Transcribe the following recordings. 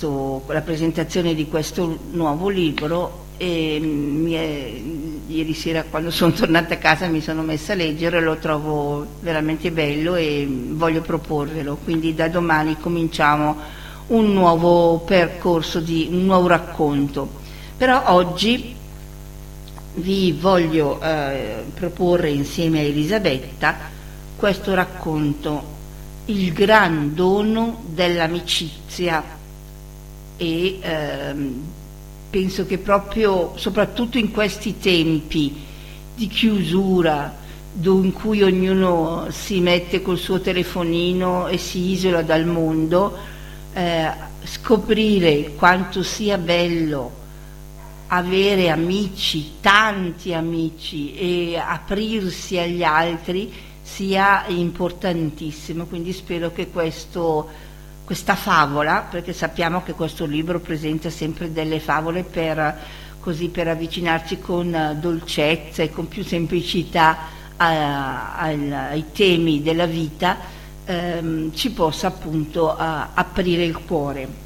la presentazione di questo nuovo libro e ieri sera quando sono tornata a casa mi sono messa a leggere, lo trovo veramente bello e voglio proporvelo, quindi da domani cominciamo un nuovo percorso, un nuovo racconto. Però oggi vi voglio proporre insieme a Elisabetta questo racconto, Il gran dono dell'amicizia, e penso che proprio, soprattutto in questi tempi di chiusura, in cui ognuno si mette col suo telefonino e si isola dal mondo, scoprire quanto sia bello avere amici, tanti amici, e aprirsi agli altri sia importantissimo. Quindi spero che questa favola, perché sappiamo che questo libro presenta sempre delle favole per avvicinarci con dolcezza e con più semplicità ai temi della vita, ci possa appunto aprire il cuore.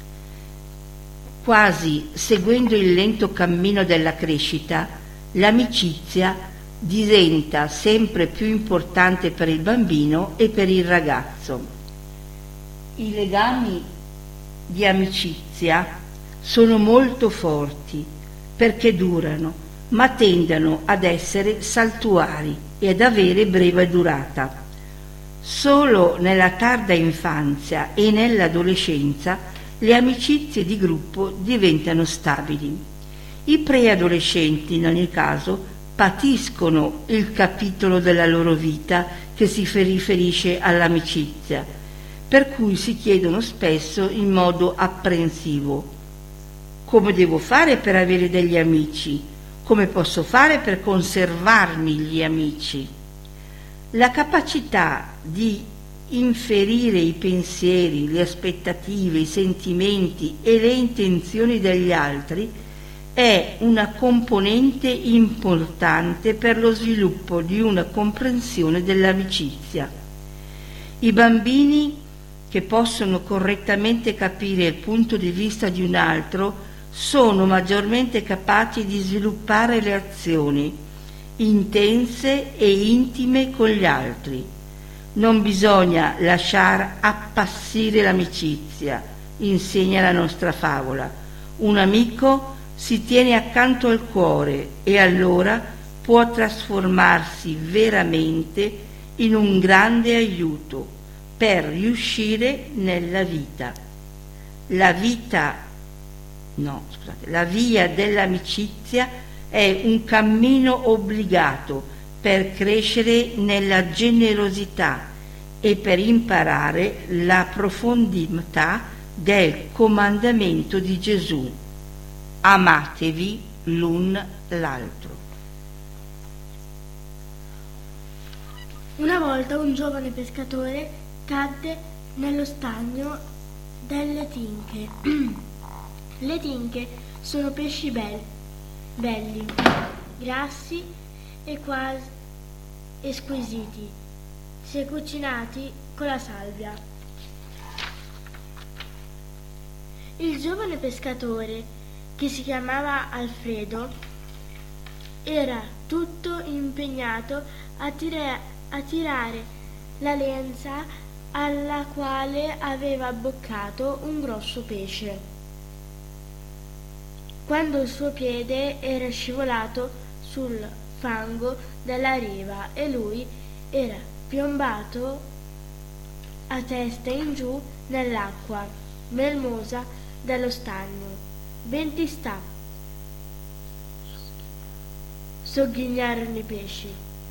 Quasi seguendo il lento cammino della crescita, l'amicizia diventa sempre più importante per il bambino e per il ragazzo. I legami di amicizia sono molto forti perché durano, ma tendono ad essere saltuari e ad avere breve durata. Solo nella tarda infanzia e nell'adolescenza le amicizie di gruppo diventano stabili. I preadolescenti, in ogni caso, patiscono il capitolo della loro vita che si riferisce all'amicizia, per cui si chiedono spesso in modo apprensivo: come devo fare per avere degli amici? Come posso fare per conservarmi gli amici? La capacità di inferire i pensieri, le aspettative, i sentimenti e le intenzioni degli altri è una componente importante per lo sviluppo di una comprensione dell'amicizia. I bambini che possono correttamente capire il punto di vista di un altro sono maggiormente capaci di sviluppare relazioni intense e intime con gli altri. Non bisogna lasciar appassire l'amicizia, insegna la nostra favola. Un amico si tiene accanto al cuore e allora può trasformarsi veramente in un grande aiuto per riuscire nella vita. La via dell'amicizia è un cammino obbligato per crescere nella generosità e per imparare la profondità del comandamento di Gesù: amatevi l'un l'altro. Una volta un giovane pescatore cadde nello stagno delle tinche. Le tinche sono pesci belli, grassi e quasi squisiti, se cucinati con la salvia. Il giovane pescatore, che si chiamava Alfredo, era tutto impegnato a tirare la lenza alla quale aveva abboccato un grosso pesce, quando il suo piede era scivolato sul fango della riva e lui era piombato a testa in giù nell'acqua melmosa dello stagno. Ben ti sta, sogghignare i pesci.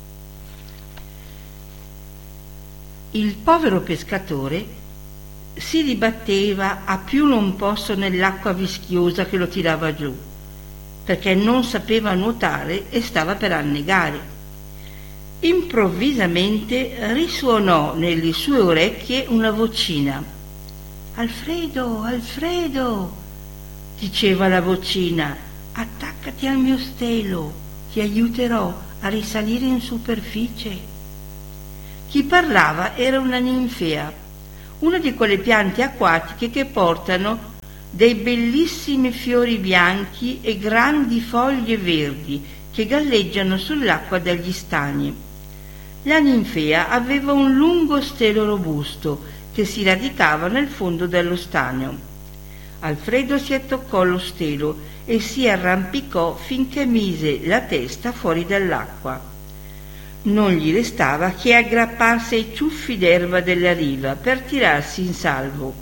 Il povero pescatore si dibatteva a più non posso nell'acqua vischiosa che lo tirava giù, perché non sapeva nuotare e stava per annegare. Improvvisamente risuonò nelle sue orecchie una vocina. «Alfredo, Alfredo!» diceva la vocina, «attaccati al mio stelo, ti aiuterò a risalire in superficie». Chi parlava era una ninfea, una di quelle piante acquatiche che portano dei bellissimi fiori bianchi e grandi foglie verdi che galleggiano sull'acqua degli stagni. La ninfea aveva un lungo stelo robusto che si radicava nel fondo dello stagno. Alfredo si attaccò allo stelo e si arrampicò finché mise la testa fuori dall'acqua. Non gli restava che aggrapparsi ai ciuffi d'erba della riva per tirarsi in salvo.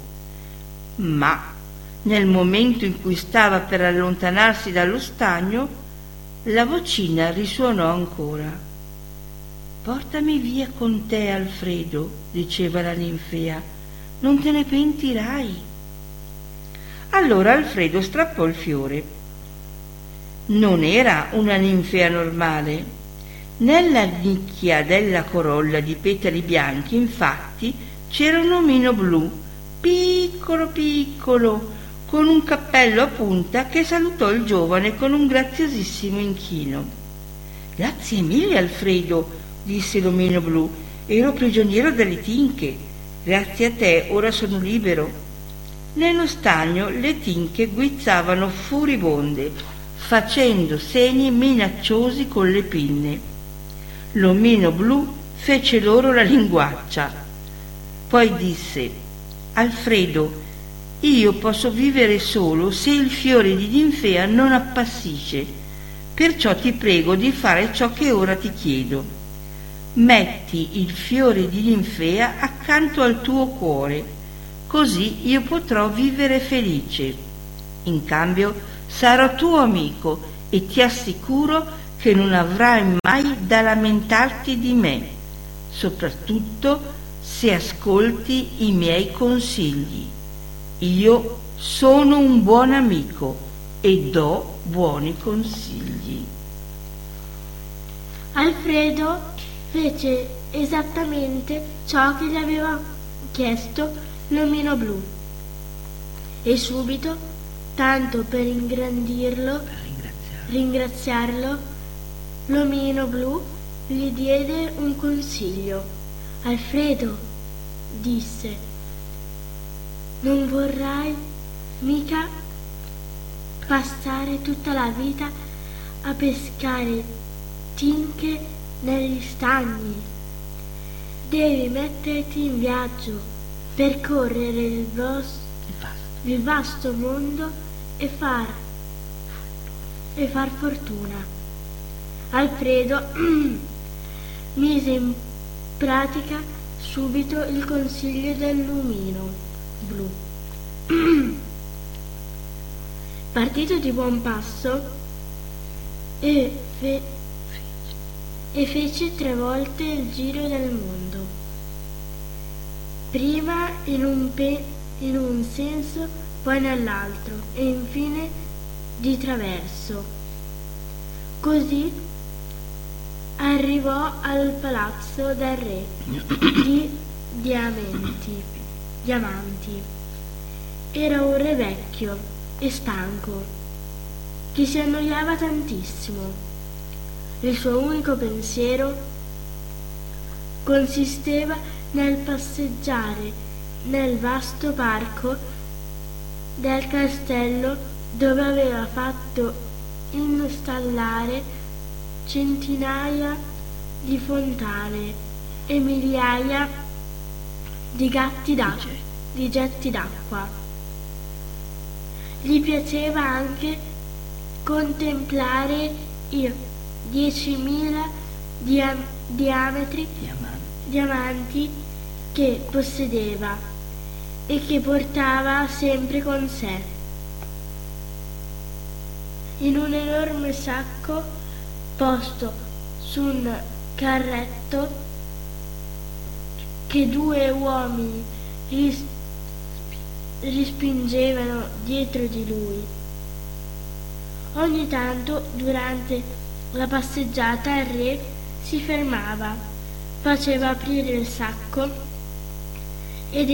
Ma nel momento in cui stava per allontanarsi dallo stagno, la vocina risuonò ancora. «Portami via con te, Alfredo», diceva la ninfea, «non te ne pentirai». Allora Alfredo strappò il fiore. Non era una ninfea normale. Nella nicchia della corolla di petali bianchi, infatti, c'era un omino blu, piccolo piccolo, con un cappello a punta, che salutò il giovane con un graziosissimo inchino. «Grazie mille, Alfredo», disse l'omino blu, «ero prigioniero delle tinche. Grazie a te ora sono libero». Nello stagno le tinche guizzavano furibonde, facendo segni minacciosi con le pinne. L'omino blu fece loro la linguaccia. Poi disse: «Alfredo, io posso vivere solo se il fiore di ninfea non appassisce, perciò ti prego di fare ciò che ora ti chiedo. Metti il fiore di ninfea accanto al tuo cuore, così io potrò vivere felice. In cambio sarò tuo amico e ti assicuro che non avrai mai da lamentarti di me, soprattutto se ascolti i miei consigli. Io sono un buon amico e do buoni consigli». Alfredo fece esattamente ciò che gli aveva chiesto l'omino blu e subito, tanto per ringraziarlo, l'omino blu gli diede un consiglio. «Alfredo», disse, «non vorrai mica passare tutta la vita a pescare tinche negli stagni. Devi metterti in viaggio, percorrere il vasto mondo e far fortuna». Alfredo mise in pratica subito il consiglio dell'omino blu. Partito di buon passo e fece 3 volte il giro del mondo. Prima in un senso, poi nell'altro e infine di traverso. Così arrivò al palazzo del re di Diamanti. Era un re vecchio e stanco, che si annoiava tantissimo. Il suo unico pensiero consisteva nel passeggiare nel vasto parco del castello, dove aveva fatto installare centinaia di fontane e migliaia di getti d'acqua. Gli piaceva anche contemplare i 10.000 diamanti che possedeva e che portava sempre con sé. In un enorme sacco posto su un carretto che 2 uomini rispingevano dietro di lui. Ogni tanto, durante la passeggiata, il re si fermava, faceva aprire il sacco ed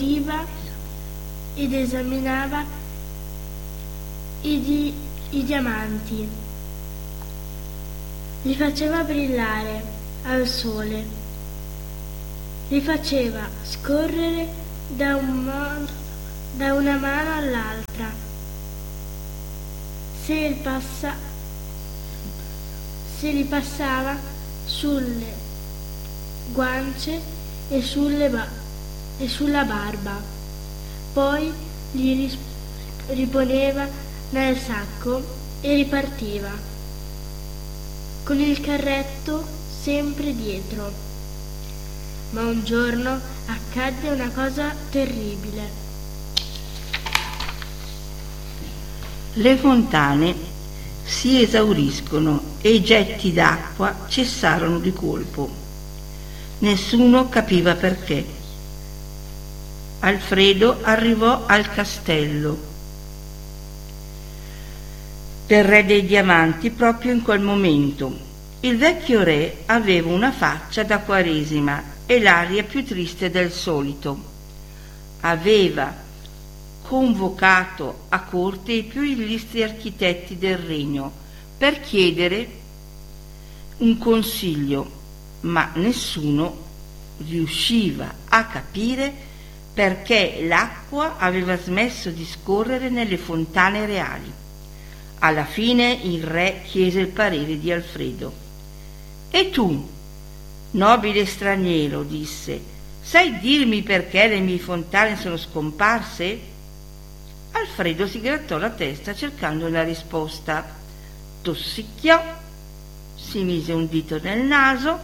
esaminava i diamanti. Li faceva brillare al sole, li faceva scorrere da una mano all'altra se li passava sulle guance e sulla barba, poi li riponeva nel sacco e ripartiva, con il carretto sempre dietro. Ma un giorno accadde una cosa terribile. Le fontane si esauriscono e i getti d'acqua cessarono di colpo. Nessuno capiva perché. Alfredo arrivò al castello del re dei diamanti proprio in quel momento. Il vecchio re aveva una faccia da Quaresima e l'aria più triste del solito. Aveva convocato a corte i più illustri architetti del regno per chiedere un consiglio, ma nessuno riusciva a capire perché l'acqua aveva smesso di scorrere nelle fontane reali. Alla fine il re chiese il parere di Alfredo. «E tu, nobile straniero», disse, «sai dirmi perché le mie fontane sono scomparse?» Alfredo si grattò la testa cercando una risposta. Tossicchiò, si mise un dito nel naso,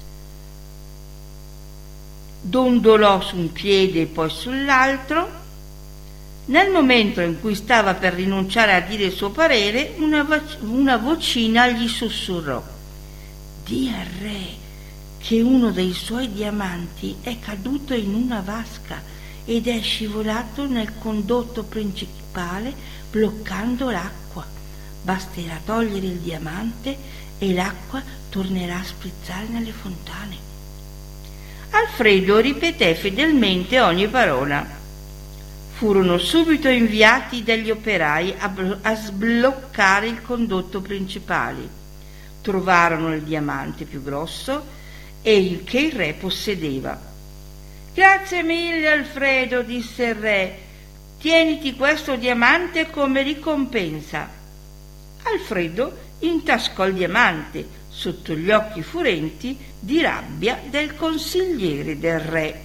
dondolò su un piede e poi sull'altro. Nel momento in cui stava per rinunciare a dire il suo parere, una vocina gli sussurrò: «Di al re che uno dei suoi diamanti è caduto in una vasca ed è scivolato nel condotto principale bloccando l'acqua. Basterà togliere il diamante e l'acqua tornerà a sprizzare nelle fontane». Alfredo ripeté fedelmente ogni parola. Furono subito inviati degli operai a sbloccare il condotto principale. Trovarono il diamante più grosso e che il re possedeva. «Grazie mille, Alfredo», disse il re, «tieniti questo diamante come ricompensa». Alfredo intascò il diamante sotto gli occhi furenti di rabbia del consigliere del re.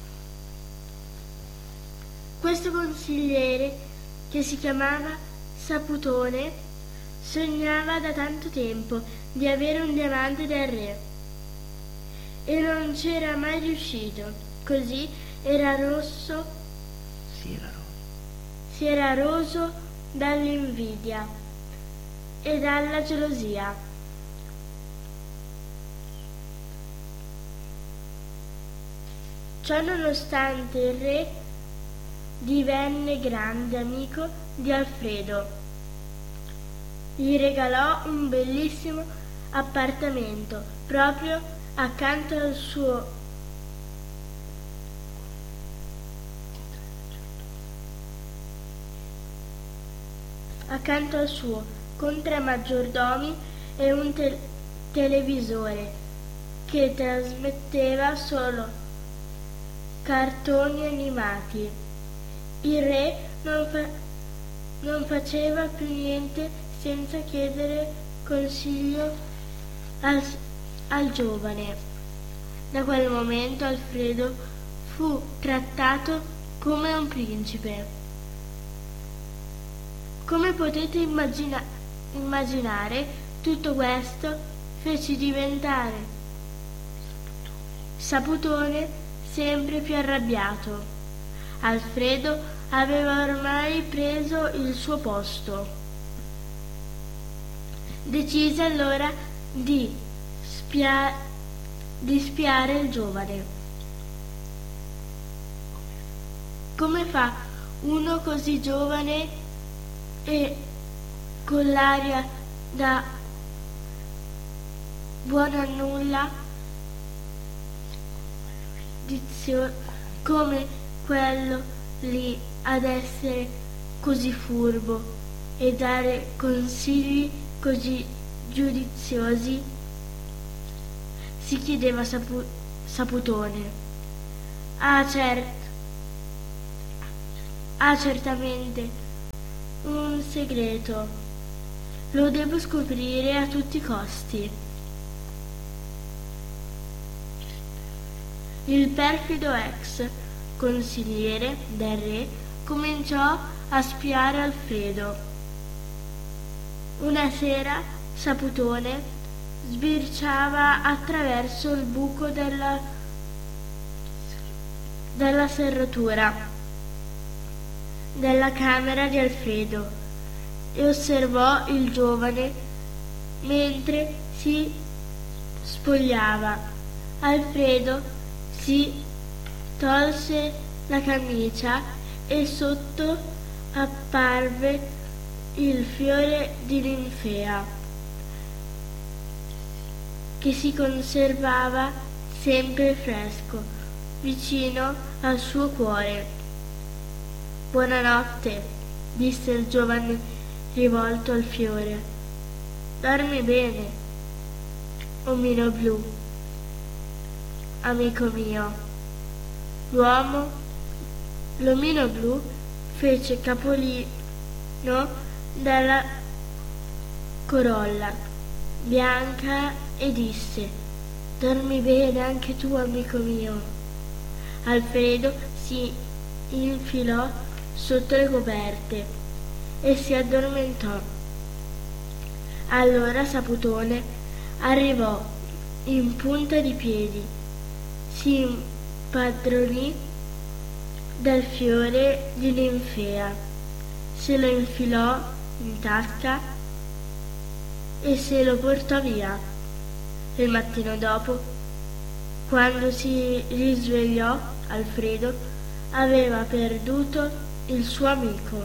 Questo consigliere, che si chiamava Saputone, sognava da tanto tempo di avere un diamante del re e non c'era mai riuscito. Così si era roso dall'invidia e dalla gelosia. Ciò nonostante, il re divenne grande amico di Alfredo. Gli regalò un bellissimo appartamento proprio accanto al suo con 3 maggiordomi e un televisore che trasmetteva solo cartoni animati. Il re non faceva più niente senza chiedere consiglio al giovane. Da quel momento Alfredo fu trattato come un principe. Come potete immaginare, tutto questo fece diventare Saputone sempre più arrabbiato. Alfredo aveva ormai preso il suo posto. Decise allora di spiare il giovane. Come fa uno così giovane e con l'aria da buono a nulla, come quello lì, ad essere così furbo e dare consigli così giudiziosi? Si chiedeva Saputone. Ha certamente un segreto Lo devo scoprire a tutti i costi. Il perfido ex consigliere del re cominciò a spiare Alfredo. Una sera Saputone sbirciava attraverso il buco della serratura della camera di Alfredo e osservò il giovane mentre si spogliava. Alfredo si tolse la camicia e sotto apparve il fiore di ninfea che si conservava sempre fresco vicino al suo cuore. Buonanotte, disse il giovane rivolto al fiore. Dormi bene, omino blu, amico mio. L'omino blu fece capolino dalla corolla bianca e disse: dormi bene anche tu, amico mio. Alfredo si infilò sotto le coperte e si addormentò. Allora Saputone arrivò in punta di piedi, si impadronì del fiore di ninfea, se lo infilò in tasca e se lo portò via. Il mattino dopo, quando si risvegliò, Alfredo aveva perduto il suo amico.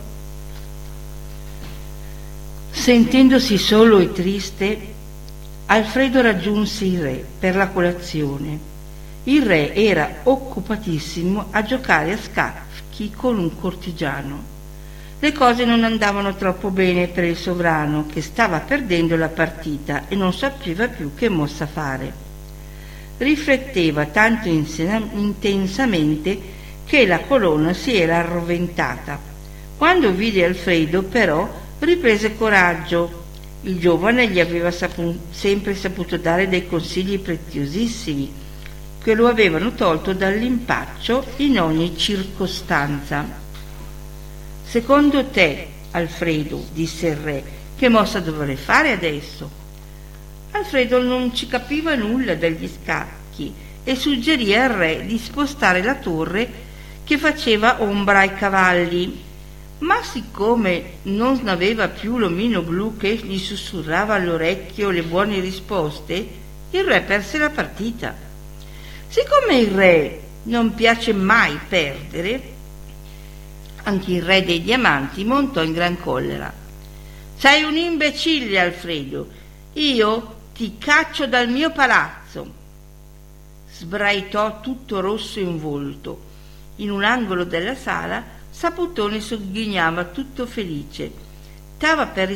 Sentendosi solo e triste, Alfredo raggiunse il re per la colazione. Il re era occupatissimo a giocare a scacchi con un cortigiano. Le cose non andavano troppo bene per il sovrano, che stava perdendo la partita e non sapeva più che mossa fare. Rifletteva tanto intensamente che la colonna si era arroventata. Quando vide Alfredo, però, riprese coraggio. Il giovane gli aveva sempre saputo dare dei consigli preziosissimi che lo avevano tolto dall'impaccio in ogni circostanza. Secondo te, Alfredo, disse il re, che mossa dovrei fare adesso? Alfredo non ci capiva nulla degli scacchi e suggerì al re di spostare la torre che faceva ombra ai cavalli. Ma siccome non aveva più l'omino blu che gli sussurrava all'orecchio le buone risposte, il re perse la partita. Siccome il re non piace mai perdere, anche il re dei diamanti montò in gran collera. Sei un imbecille, Alfredo, io ti caccio dal mio palazzo. Sbraitò tutto rosso in volto. In un angolo della sala Saputone sogghignava tutto felice. Stava per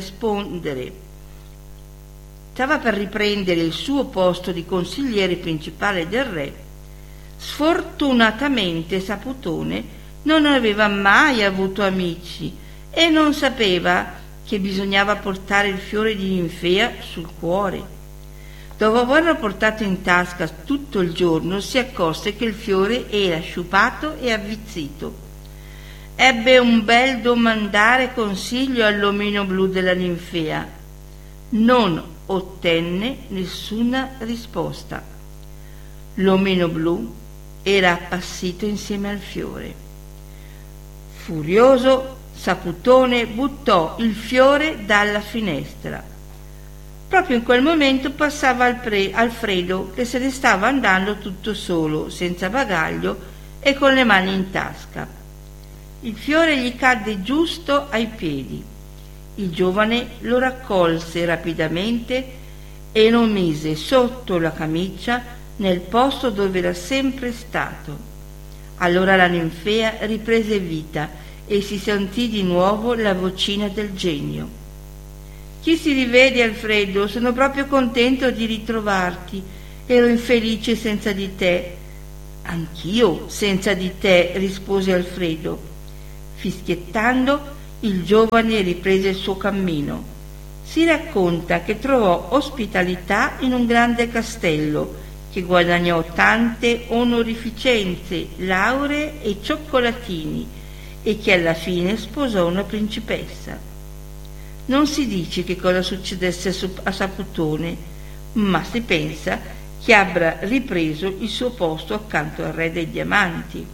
riprendere il suo posto di consigliere principale del re. Sfortunatamente Saputone non aveva mai avuto amici e non sapeva che bisognava portare il fiore di ninfea sul cuore. Dopo averlo portato in tasca tutto il giorno, si accorse che il fiore era sciupato e avvizzito. Ebbe un bel domandare consiglio all'omino blu della ninfea. Non ottenne nessuna risposta. L'omino blu era appassito insieme al fiore. Furioso, Saputone buttò il fiore dalla finestra. Proprio in quel momento passava Alfredo, che se ne stava andando tutto solo, senza bagaglio e con le mani in tasca. Il fiore gli cadde giusto ai piedi. Il giovane lo raccolse rapidamente e lo mise sotto la camicia nel posto dove era sempre stato. Allora la ninfea riprese vita e si sentì di nuovo la vocina del genio. Chi si rivede, Alfredo? Sono proprio contento di ritrovarti. Ero infelice senza di te. Anch'io senza di te, rispose Alfredo. Fischiettando, il giovane riprese il suo cammino. Si racconta che trovò ospitalità in un grande castello, che guadagnò tante onorificenze, lauree e cioccolatini e che alla fine sposò una principessa. Non si dice che cosa succedesse a Saputone, ma si pensa che abbia ripreso il suo posto accanto al re dei diamanti.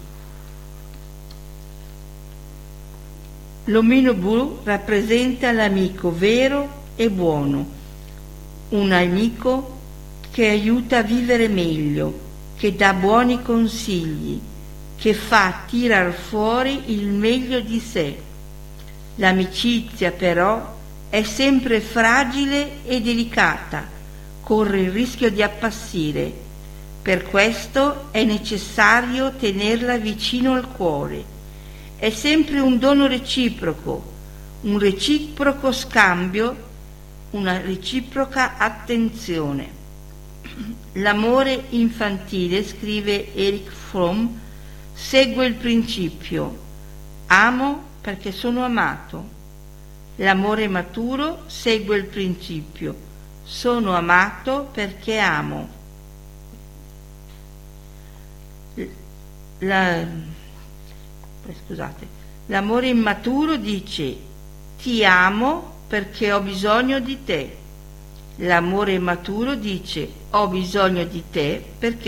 L'omino blu rappresenta l'amico vero e buono, un amico che aiuta a vivere meglio, che dà buoni consigli, che fa tirar fuori il meglio di sé. L'amicizia però è sempre fragile e delicata, corre il rischio di appassire. Per questo è necessario tenerla vicino al cuore. È sempre un dono reciproco, un reciproco scambio, una reciproca attenzione. L'amore infantile, scrive Erich Fromm, segue il principio: amo perché sono amato. L'amore maturo segue il principio: sono amato perché amo. L'amore immaturo dice: ti amo perché ho bisogno di te. L'amore maturo dice: ho bisogno di te perché